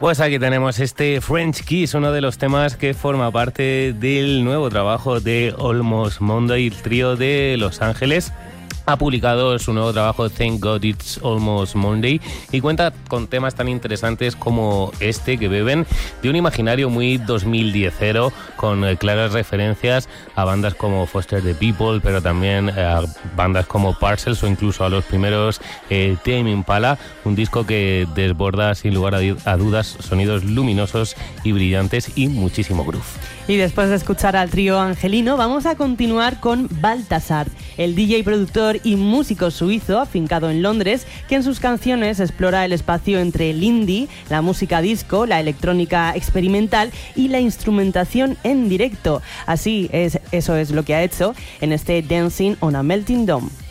Pues aquí tenemos este French Kiss, uno de los temas que forma parte del nuevo trabajo de Almost Monday, el trío de Los Ángeles. Ha publicado su nuevo trabajo Thank God It's Almost Monday y cuenta con temas tan interesantes como este, que beben de un imaginario muy 2010ero, con claras referencias a bandas como Foster the People, pero también a bandas como Parcels o incluso a los primeros Tame Impala, un disco que desborda sin lugar a dudas sonidos luminosos y brillantes y muchísimo groove. Y después de escuchar al trío angelino, vamos a continuar con Baltasar, el DJ, productor y músico suizo afincado en Londres, que en sus canciones explora el espacio entre el indie, la música disco, la electrónica experimental y la instrumentación en directo. Eso es lo que ha hecho en este Dancing on a Melting Dome.